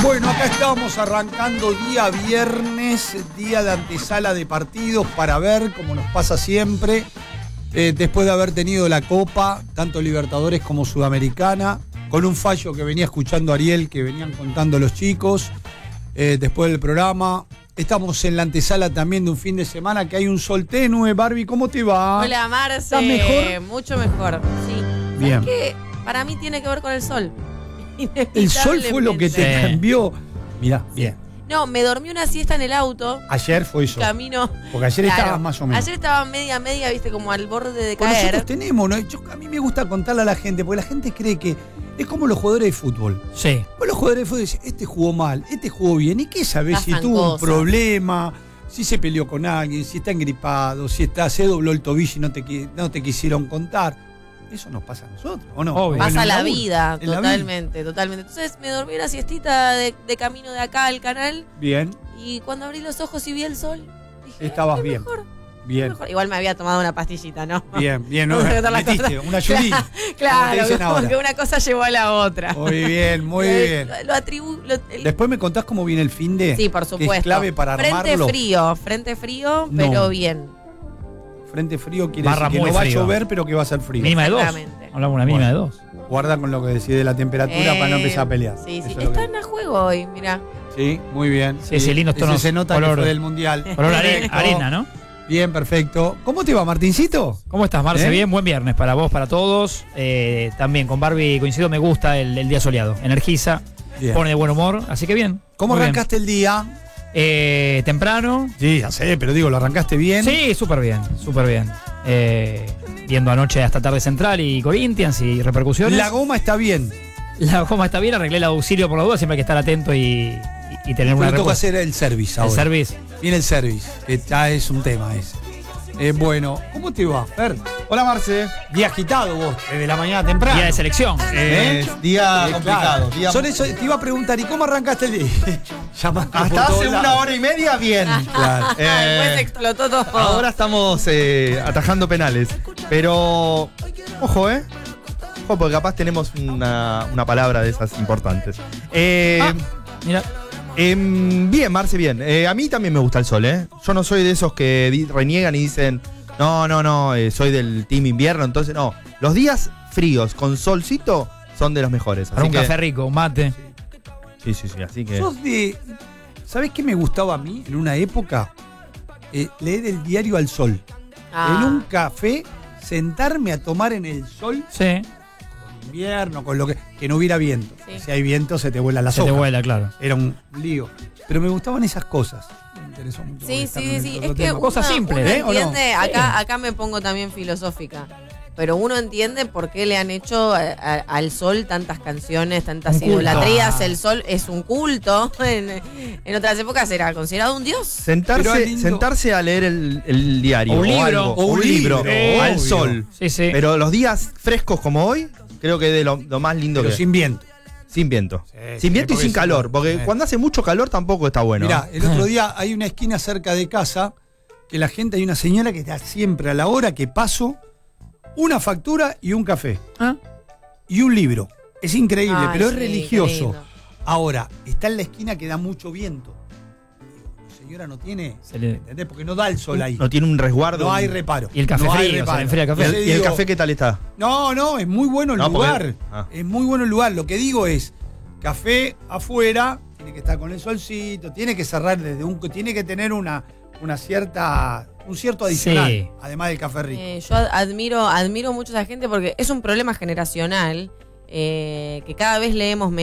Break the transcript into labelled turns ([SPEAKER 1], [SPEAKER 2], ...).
[SPEAKER 1] Bueno, acá estamos arrancando día viernes, día de antesala de partidos para ver, como nos pasa siempre, después de haber tenido la Copa, tanto Libertadores como Sudamericana, con un fallo que venía escuchando Ariel, que venían contando los chicos, después del programa. Estamos en la antesala también de un fin de semana que hay un sol tenue. Barbie, ¿cómo te va?
[SPEAKER 2] Hola, Marce.
[SPEAKER 1] ¿Estás mejor?
[SPEAKER 2] Mucho mejor, sí.
[SPEAKER 1] Bien.
[SPEAKER 2] ¿Sabes qué? Para mí tiene que ver con el sol.
[SPEAKER 1] El sol fue lo que te cambió. Mirá, bien.
[SPEAKER 2] No, me dormí una siesta en el auto.
[SPEAKER 1] Ayer fue eso.
[SPEAKER 2] Camino.
[SPEAKER 1] Porque ayer estabas más o menos.
[SPEAKER 2] Ayer estaba media, viste, como al borde de
[SPEAKER 1] Pues
[SPEAKER 2] caer.
[SPEAKER 1] nosotros tenemos, ¿no? A mí me gusta contarle a la gente, porque la gente cree que es como los jugadores de fútbol.
[SPEAKER 3] Sí.
[SPEAKER 1] Pues los jugadores de fútbol dicen, este jugó mal, este jugó bien. ¿Y qué sabés si
[SPEAKER 2] Pasan
[SPEAKER 1] tuvo un
[SPEAKER 2] cosas.
[SPEAKER 1] problema, si se peleó con alguien, si está engripado, si se dobló el tobillo y no te quisieron contar? Eso nos pasa a nosotros, ¿o no?
[SPEAKER 3] Obvio.
[SPEAKER 2] Pasa
[SPEAKER 1] En
[SPEAKER 2] la
[SPEAKER 1] laburo,
[SPEAKER 2] vida,
[SPEAKER 1] en la
[SPEAKER 2] totalmente. Entonces me dormí una siestita de camino de acá al canal.
[SPEAKER 1] Bien,
[SPEAKER 2] Y cuando abrí los ojos y vi el sol, dije,
[SPEAKER 1] estabas
[SPEAKER 2] "Qué
[SPEAKER 1] bien.
[SPEAKER 2] mejor,
[SPEAKER 1] Bien,
[SPEAKER 2] mejor". Igual me había tomado una pastillita, ¿no?
[SPEAKER 1] bien, ¿no?
[SPEAKER 2] Vamos a contar las
[SPEAKER 1] Metiste
[SPEAKER 2] cosas.
[SPEAKER 1] una ayudita. como te
[SPEAKER 2] Claro,
[SPEAKER 1] dicen
[SPEAKER 2] como
[SPEAKER 1] ahora.
[SPEAKER 2] que una cosa llevó a la otra.
[SPEAKER 1] Muy bien, muy bien.
[SPEAKER 2] Lo atribuyo.
[SPEAKER 1] Después me contás cómo viene el fin de.
[SPEAKER 2] Sí, por
[SPEAKER 1] que
[SPEAKER 2] supuesto.
[SPEAKER 1] es clave para armarlo.
[SPEAKER 2] Frente frío,
[SPEAKER 1] No.
[SPEAKER 2] pero bien.
[SPEAKER 1] Frente frío quiere
[SPEAKER 3] Barra
[SPEAKER 1] decir que
[SPEAKER 3] muy
[SPEAKER 1] no va a
[SPEAKER 3] frío.
[SPEAKER 1] llover, pero que va a ser frío.
[SPEAKER 3] Mínima de 2.
[SPEAKER 2] Exactamente.
[SPEAKER 3] Hablamos de una mínima de 2.
[SPEAKER 1] Guarda con lo que decide la temperatura para no empezar a pelear.
[SPEAKER 2] Sí,
[SPEAKER 1] Eso
[SPEAKER 2] sí.
[SPEAKER 1] es lo que-
[SPEAKER 2] Están a juego hoy, mira.
[SPEAKER 1] Sí, muy bien.
[SPEAKER 3] Sí, ese lindo tono
[SPEAKER 1] se nota
[SPEAKER 3] color-
[SPEAKER 1] que fue del mundial.
[SPEAKER 3] Color
[SPEAKER 1] Perfecto.
[SPEAKER 3] arena, ¿no?
[SPEAKER 1] Bien, perfecto. ¿Cómo te va, Martincito?
[SPEAKER 3] ¿Cómo estás, Marce?
[SPEAKER 1] ¿Eh?
[SPEAKER 3] Bien, buen viernes para vos, para todos. También con Barbie coincido, me gusta el día soleado. Energiza,
[SPEAKER 1] Bien.
[SPEAKER 3] pone de buen humor, así que bien.
[SPEAKER 1] ¿Cómo
[SPEAKER 3] muy bien.
[SPEAKER 1] arrancaste el día?
[SPEAKER 3] Temprano.
[SPEAKER 1] Sí, ya sé, pero digo, ¿lo arrancaste bien?
[SPEAKER 3] Sí, súper bien, súper bien. Viendo anoche hasta tarde Central y Corinthians y repercusiones.
[SPEAKER 1] La goma está bien.
[SPEAKER 3] La goma está bien, arreglé el auxilio por la duda, siempre hay que estar atento y tener una
[SPEAKER 1] Pero toca
[SPEAKER 3] respuesta.
[SPEAKER 1] hacer el service
[SPEAKER 3] El
[SPEAKER 1] ahora.
[SPEAKER 3] service.
[SPEAKER 1] Viene el service, que ya es un tema ese. Bueno, ¿cómo te va, Fer?
[SPEAKER 4] Hola Marce.
[SPEAKER 1] Día agitado vos, desde la mañana temprano.
[SPEAKER 3] Día de selección.
[SPEAKER 4] Día
[SPEAKER 1] Claro.
[SPEAKER 4] complicado. Día
[SPEAKER 1] Son eso, te iba a preguntar, ¿y cómo arrancaste el día? Llamando por
[SPEAKER 4] hasta
[SPEAKER 1] todos
[SPEAKER 4] hace una
[SPEAKER 1] lados.
[SPEAKER 4] hora y media bien.
[SPEAKER 1] Claro.
[SPEAKER 2] Después explotó todo.
[SPEAKER 4] Ahora estamos atajando penales. Pero, ojo, Ojo, porque capaz tenemos una palabra de esas importantes.
[SPEAKER 3] Mira,
[SPEAKER 4] Bien, Marce, bien. A mí también me gusta el sol, Yo no soy de esos que reniegan y dicen, no, soy del team invierno. Entonces, no. Los días fríos con solcito son de los mejores.
[SPEAKER 3] para
[SPEAKER 4] Así
[SPEAKER 3] un
[SPEAKER 4] que,
[SPEAKER 3] café rico, un mate.
[SPEAKER 4] Sí, así que...
[SPEAKER 1] Sos de. ¿Sabés qué me gustaba a mí en una época? Leer el diario al sol.
[SPEAKER 2] Ah.
[SPEAKER 1] En un café, sentarme a tomar en el sol,
[SPEAKER 3] Sí,
[SPEAKER 1] con invierno, con lo que no hubiera viento.
[SPEAKER 2] Sí.
[SPEAKER 1] Si hay viento, se te vuelan las
[SPEAKER 3] se te
[SPEAKER 1] hojas.
[SPEAKER 3] vuela, claro.
[SPEAKER 1] Era un lío. Pero me gustaban esas cosas. Me interesó mucho.
[SPEAKER 2] Sí.
[SPEAKER 1] conectarme con
[SPEAKER 2] Es
[SPEAKER 1] otro
[SPEAKER 2] que
[SPEAKER 1] tema.
[SPEAKER 3] Cosas simples,
[SPEAKER 2] uno
[SPEAKER 1] ¿eh? ¿O no?
[SPEAKER 2] entiende, acá me pongo también filosófica. Pero uno entiende por qué le han hecho al sol tantas canciones, tantas
[SPEAKER 3] Un culto.
[SPEAKER 2] idolatrías.
[SPEAKER 1] Ah.
[SPEAKER 2] El sol es un culto. En otras épocas era considerado un dios.
[SPEAKER 1] Pero es lindo.
[SPEAKER 4] Sentarse a leer el diario.
[SPEAKER 3] O un libro.
[SPEAKER 4] algo, o un libro. Al
[SPEAKER 1] obvio.
[SPEAKER 4] sol.
[SPEAKER 3] Sí, sí.
[SPEAKER 4] Pero los días frescos como hoy, creo que es de lo más lindo
[SPEAKER 1] Pero
[SPEAKER 4] que
[SPEAKER 1] sin viento.
[SPEAKER 4] Sin viento.
[SPEAKER 1] Sí,
[SPEAKER 4] Sin viento y
[SPEAKER 1] porque
[SPEAKER 4] sin calor. Porque
[SPEAKER 1] sí.
[SPEAKER 4] cuando hace mucho calor tampoco está bueno.
[SPEAKER 1] Mirá, el otro día hay una esquina cerca de casa que la gente, hay una señora que está siempre a la hora que paso, una factura y un café.
[SPEAKER 3] Ah.
[SPEAKER 1] Y un libro. Es increíble,
[SPEAKER 2] Ay,
[SPEAKER 1] pero es
[SPEAKER 2] sí, qué
[SPEAKER 1] religioso.
[SPEAKER 2] lindo.
[SPEAKER 1] Ahora, está en la esquina que da mucho viento. Digo, la señora no tiene,
[SPEAKER 3] Se le-
[SPEAKER 1] ¿entendés? Porque no da el sol ahí.
[SPEAKER 4] No tiene un resguardo.
[SPEAKER 1] No hay reparo.
[SPEAKER 3] Y el café
[SPEAKER 1] No hay
[SPEAKER 3] frío,
[SPEAKER 1] reparo.
[SPEAKER 3] se le enfría el café.
[SPEAKER 4] ¿Y
[SPEAKER 1] Entonces
[SPEAKER 4] el
[SPEAKER 1] digo,
[SPEAKER 4] café qué tal está?
[SPEAKER 1] No, es muy bueno el
[SPEAKER 4] No, porque-
[SPEAKER 1] lugar.
[SPEAKER 4] Ah.
[SPEAKER 1] Es muy bueno el lugar. Lo que digo es, café afuera, tiene que estar con el solcito, tiene que cerrar tiene que tener un cierto adicional,
[SPEAKER 3] Sí.
[SPEAKER 1] además del café rico.
[SPEAKER 2] Yo admiro mucho a esa gente porque es un problema generacional que cada vez leemos